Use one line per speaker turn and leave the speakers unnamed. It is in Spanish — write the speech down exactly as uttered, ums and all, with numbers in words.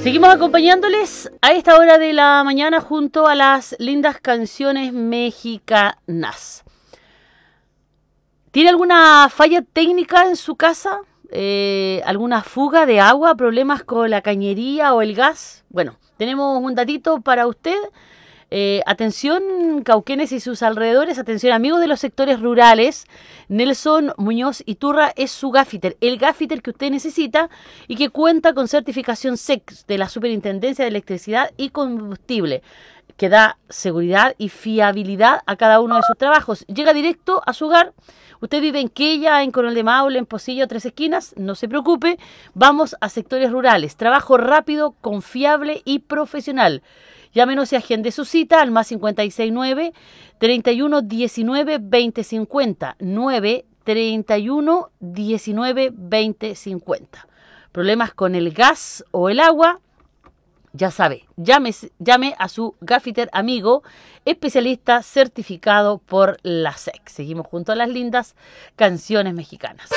Seguimos acompañándoles a esta hora de la mañana junto a las lindas canciones mexicanas. ¿Tiene alguna falla técnica en su casa? Eh, ¿Alguna fuga de agua? ¿Problemas con la cañería o el gas? Bueno, tenemos un datito para usted. Eh, atención, Cauquenes y sus alrededores, atención amigos de los sectores rurales. Nelson Muñoz Iturra es su gaffiter, el gaffiter que usted necesita y que cuenta con certificación S E C de la Superintendencia de Electricidad y Combustible, que da seguridad y fiabilidad a cada uno de sus trabajos. Llega directo a su hogar. Usted vive en Quella, en Coronel de Maule, en Pocillo, Tres Esquinas, no se preocupe, vamos a sectores rurales. Trabajo rápido, confiable y profesional. Llámenos y agende su cita al más cincuenta y seis nueve, treinta y uno diecinueve, veinte cincuenta, nueve treinta y uno diecinueve, veinte cincuenta. ¿Problemas con el gas o el agua? Ya sabe, llame, llame a su gaffiter amigo, especialista certificado por la S E C. Seguimos junto a las lindas canciones mexicanas.